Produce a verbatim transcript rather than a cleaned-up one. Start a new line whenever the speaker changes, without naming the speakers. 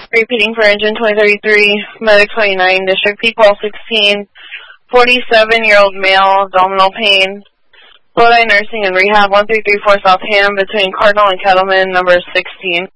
Repeating for engine twenty thirty-three, medic twenty-nine, district P-Pulse sixteen, forty-seven-year-old male, abdominal pain, Lodi Nursing and Rehab, one three three four South Ham, between Cardinal and Kettleman, number sixteen.